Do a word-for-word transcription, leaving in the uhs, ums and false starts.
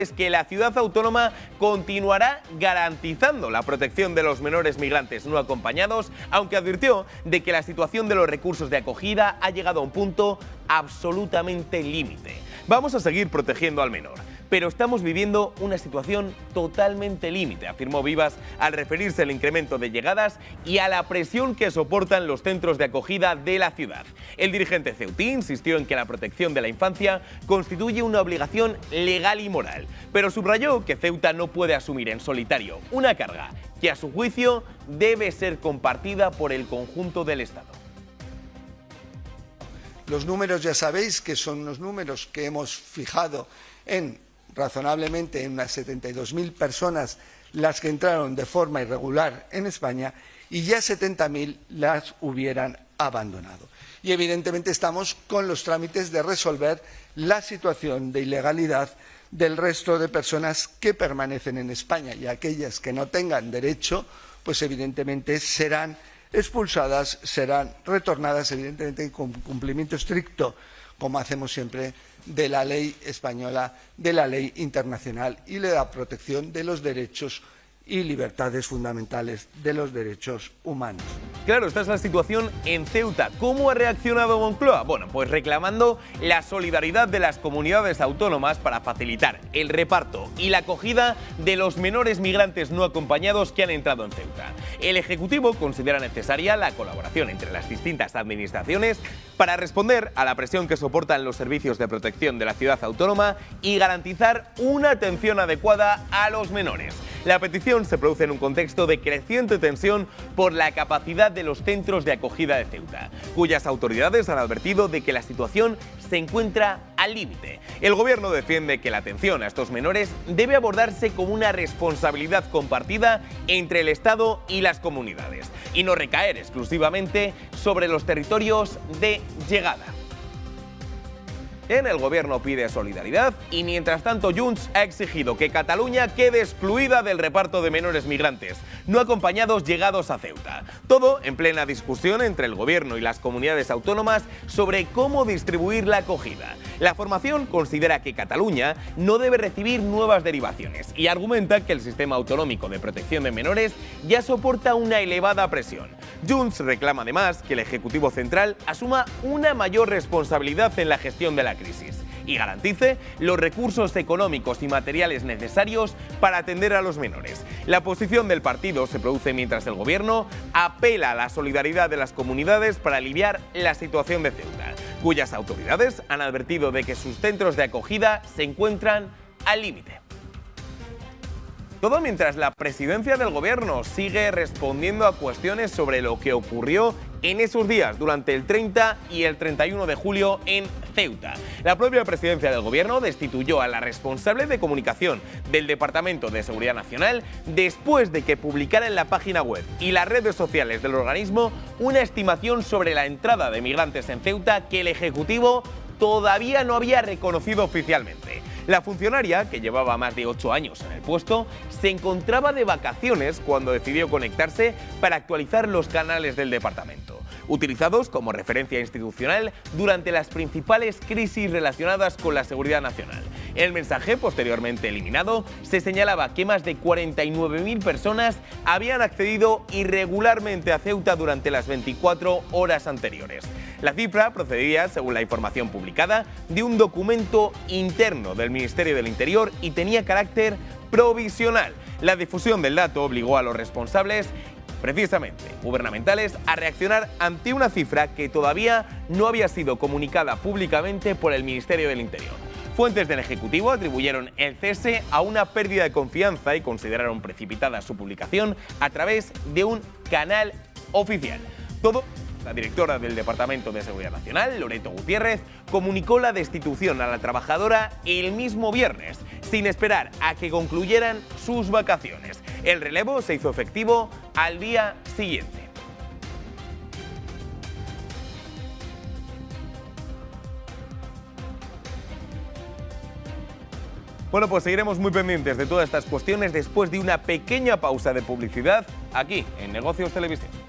es que la ciudad autónoma continuará garantizando la protección de los menores migrantes no acompañados, aunque advirtió de que la situación de los recursos de acogida ha llegado a un punto absolutamente límite. Vamos a seguir protegiendo al menor, pero estamos viviendo una situación totalmente límite, afirmó Vivas al referirse al incremento de llegadas y a la presión que soportan los centros de acogida de la ciudad. El dirigente ceutí insistió en que la protección de la infancia constituye una obligación legal y moral, pero subrayó que Ceuta no puede asumir en solitario una carga que a su juicio debe ser compartida por el conjunto del Estado. Los números ya sabéis que son los números que hemos fijado en razonablemente en unas setenta y dos mil personas las que entraron de forma irregular en España y ya setenta mil las hubieran abandonado. Y evidentemente estamos con los trámites de resolver la situación de ilegalidad del resto de personas que permanecen en España, y aquellas que no tengan derecho, pues evidentemente serán expulsadas, serán retornadas, evidentemente con cumplimiento estricto, como hacemos siempre, de la ley española, de la ley internacional y de la protección de los derechos y libertades fundamentales de los derechos humanos. Claro, esta es la situación en Ceuta. ¿Cómo ha reaccionado Moncloa? Bueno, pues reclamando la solidaridad de las comunidades autónomas para facilitar el reparto y la acogida de los menores migrantes no acompañados que han entrado en Ceuta. El Ejecutivo considera necesaria la colaboración entre las distintas administraciones para responder a la presión que soportan los servicios de protección de la ciudad autónoma y garantizar una atención adecuada a los menores. La petición se produce en un contexto de creciente tensión por la capacidad de los centros de acogida de Ceuta, cuyas autoridades han advertido de que la situación se encuentra al límite. El gobierno defiende que la atención a estos menores debe abordarse como una responsabilidad compartida entre el Estado y las comunidades, y no recaer exclusivamente sobre los territorios de llegada. El gobierno pide solidaridad y mientras tanto Junts ha exigido que Cataluña quede excluida del reparto de menores migrantes no acompañados llegados a Ceuta. Todo en plena discusión entre el gobierno y las comunidades autónomas sobre cómo distribuir la acogida. La formación considera que Cataluña no debe recibir nuevas derivaciones y argumenta que el sistema autonómico de protección de menores ya soporta una elevada presión. Junts reclama además que el Ejecutivo Central asuma una mayor responsabilidad en la gestión de la crisis y garantice los recursos económicos y materiales necesarios para atender a los menores. La posición del partido se produce mientras el gobierno apela a la solidaridad de las comunidades para aliviar la situación de Ceuta, cuyas autoridades han advertido de que sus centros de acogida se encuentran al límite. Todo mientras la presidencia del gobierno sigue respondiendo a cuestiones sobre lo que ocurrió en esos días durante el treinta y el treinta y uno de julio en Ceuta. La propia presidencia del gobierno destituyó a la responsable de comunicación del Departamento de Seguridad Nacional después de que publicara en la página web y las redes sociales del organismo una estimación sobre la entrada de migrantes en Ceuta que el Ejecutivo todavía no había reconocido oficialmente. La funcionaria, que llevaba más de ocho años en el puesto, se encontraba de vacaciones cuando decidió conectarse para actualizar los canales del departamento, utilizados como referencia institucional durante las principales crisis relacionadas con la seguridad nacional. En el mensaje, posteriormente eliminado, se señalaba que más de cuarenta y nueve mil personas habían accedido irregularmente a Ceuta durante las veinticuatro horas anteriores. La cifra procedía, según la información publicada, de un documento interno del Ministerio del Interior y tenía carácter provisional. La difusión del dato obligó a los responsables, precisamente gubernamentales, a reaccionar ante una cifra que todavía no había sido comunicada públicamente por el Ministerio del Interior. Fuentes del Ejecutivo atribuyeron el cese a una pérdida de confianza y consideraron precipitada su publicación a través de un canal oficial. Todo. La directora del Departamento de Seguridad Nacional, Loreto Gutiérrez, comunicó la destitución a la trabajadora el mismo viernes, sin esperar a que concluyeran sus vacaciones. El relevo se hizo efectivo al día siguiente. Bueno, pues seguiremos muy pendientes de todas estas cuestiones después de una pequeña pausa de publicidad aquí en Negocios Televisión.